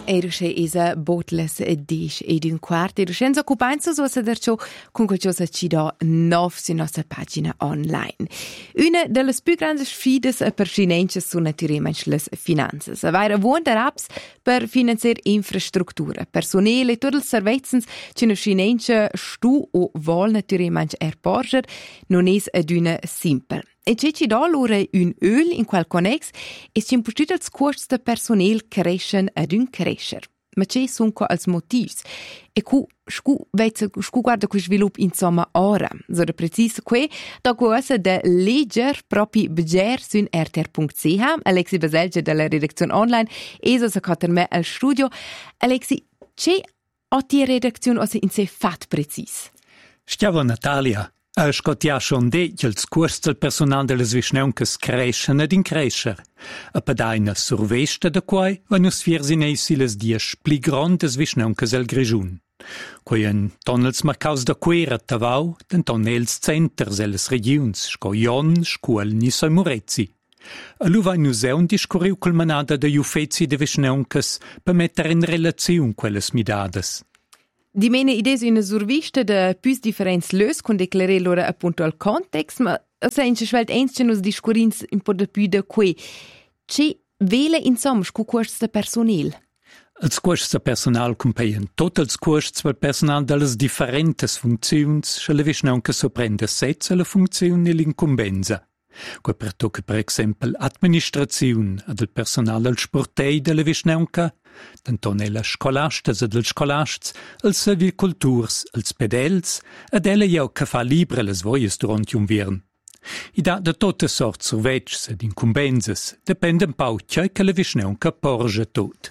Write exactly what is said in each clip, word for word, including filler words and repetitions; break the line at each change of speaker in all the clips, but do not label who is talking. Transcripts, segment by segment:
E rusce isa botles dish ed un quarto e ruscenza occupanza so se dercio con qualcosa ci do nov su nostra pagina online. Una delle più grandi sfide per finanze sono naturalmente le finanze. Avere buone apps per finanziare infrastrutture, personale e tutti i servizi che una finanza stu o vuol naturalmente erporger non è ad una simple. E c'è ci dà allora un öl in quel connex e ci impostito als costi de personal crescen ad un crescer. Ma c'è sono qua als motivs. E cu, scu, vezza, scu guarda cu svilup insomma ora. So da preciso que, da cosa de legger propi beger sun r t r punct c h. Alexi Baselge della redazione online e so sa cater me al studio. Alexi, c'è a ti redazione o se in se fat precis?
Stiamo Natalia. A scotia schon de che il curs del personal delle svisneuncas crescen ed increscer. A padaina survesta da quai vanno sfiersineisi les dies pli grondes svisneuncas el Grigiun. Quai en tonnels marcaus da quera tavau, den tonnels centers elles regiuns, sco Jon, scuol ni soi Murezzi. A lu vai nuseun discorriu col manada da Jufezi de visneuncas per mettere in relazione quelles midades.
Di mene idees una survista de più differenze lös con declarare loro appunto al context, ma se in schwelt eins nos discorrins un po' de più de que. Ci vele insomma scu costs de personal.
Els costs de personal compaien tot els costs per personal delles differentes funziuns, se le visnauncca soprende setze la funzione e l'incumbenza. Qua per tocca per esempio administrazione ad il personal al sportei delle visnauncca, denton ella scolastas ed els scolasts, els serviculturs, els pedels, ed ella jau che fa libre les voies durant un viern. I da de tote sorts survetgs ed incumbenzas dependen pautja che la visnauncca porge tot.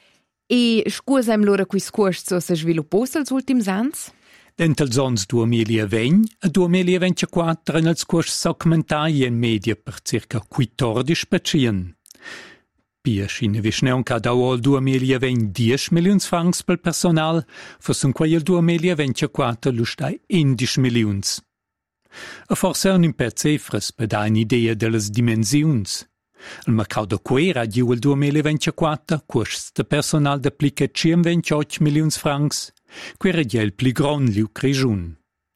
E scusam loro quis costs se sviluppos als ultims ans?
Dent els ons duemilaventi e duemilaventiquattro en els costs augmentai in media per circa quattordici per cento. Pies in visnauncca dau al duemilaventi dieci milions francs pel personal, fossen quai al duemilaventiquattro lustai undici milions. A forse un per cifras per da un'idea delles dimensiuns. Il mercato da quera diu al duemilaventiquattro costs de personal d'aplica ventotto milions francs, quera di el pli gron liu Grigiun.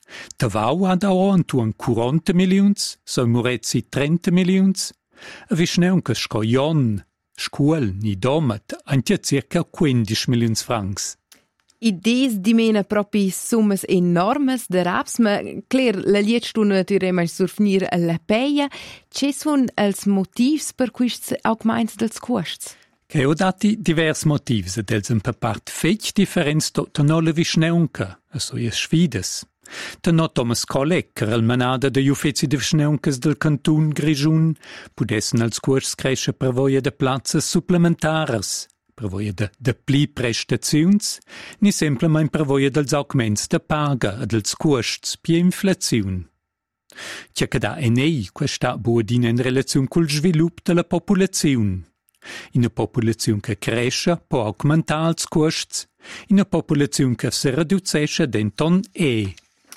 Tavau ha dau antuan quaranta milions, so Murezzi trenta milions, a visnauncca sco Jon, scuol ni domat anche circa quindici milions francs.
Idees di mena propi summas enormes de raps, ma cler la lietstuna naturalmente surfinir alla peia, ce sun els motivs per quists augments dels costs?
Che ho dati divers motivs ed els en per part fetg differenz tot no la visnauncca, a soie sfides. Tenò Thomas Collecker, il manada de Jufezi de visnauncas del cantun Grigiun, pudessen als costs cresce per voia de plazzas supplementares, per voia de, de pli prestaziuns, ni semplemain per voia dels augments de paga ed els costs pie inflaziun. Cia che da enei questa buodina in relazione col svilup de la populaziun. In una popolazione che cresce può aumentare els costs, in una popolazione che si riducesce denton e.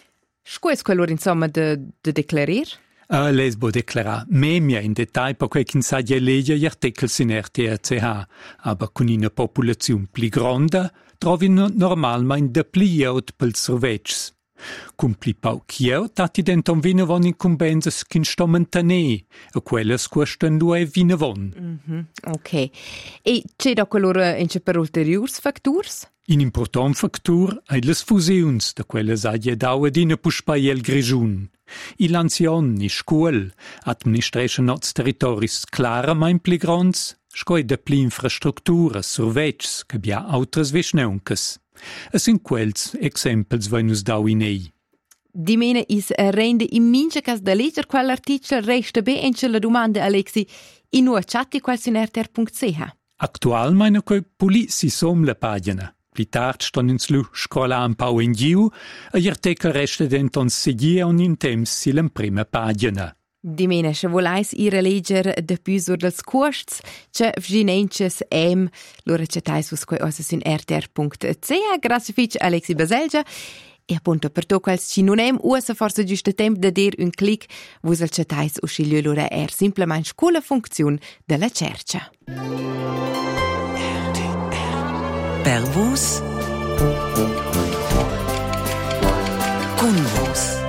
Scues quello insomma de, de declarir?
Uh, Lesbo declara memia in dettaglio per quel che sa di legge gli articoli in R T C H, aber con una popolazione più grande trovi normalmente de pli out pel survetgs. Con pli pauc out dati denton vinavon incumbenses che stommen tanè, e quelles costen due vinavon.
Mm-hmm. Ok. E c'è da quell'ora in per ulteriors factors?
In important factur ai les fusiuns de quelles aglie daue dina puspai el Grigiun. I l'ancion, i scuol, administration nots territoris claramain pli gronds, scoi de pli infrastructuras, survetgs, che bia autres visnauncas. Es in quels exempels venus dau in ei.
Di mene is rende in mince cas da legger quell'artikel resta be ence la domanda, Alexi, in ua chatti quals in r t r punct c h.
Actual meine quei polizi som la pagina. Pli tard ston ins lu scola un pau in giu, e gli articoli resta denton seguia un in temps silen prima pagina.
Di mene, se volais ir legger de più sur dels costs, ce vginences em, lura cetais vos quei ossa sin r t r punct c h. Grazie fitch Alexi Baselge. E appunto per to quals ci non hem usa forse giusto tempo da dir un clic, vos al cetais uscilio lura er simplement scola funzione della cercia.
Per vos, con vos.